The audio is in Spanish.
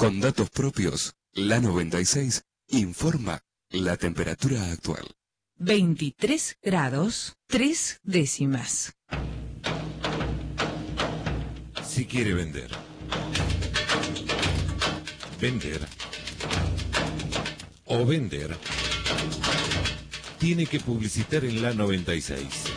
Con datos propios, la 96 informa la temperatura actual. 23 grados, 3 décimas. Si quiere vender, tiene que publicitar en la 96.